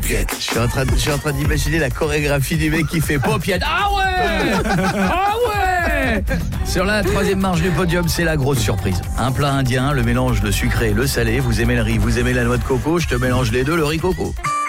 paupiette. Je suis en train d'imaginer la chorégraphie du mec qui fait paupiette. Ah ouais. Ah ouais. Sur la troisième marche du podium, c'est la grosse surprise. Un plat indien, le mélange de sucré et le salé. Vous aimez le riz, vous aimez la noix de coco, je te mélange les deux, le riz coco.